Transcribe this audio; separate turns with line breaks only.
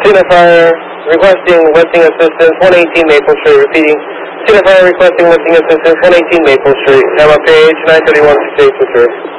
Cena Fire requesting lifting assistance, 118 Maple Street. Repeating, Cena Fire requesting lifting assistance, 118 Maple Street. Have a page 931 for safe return.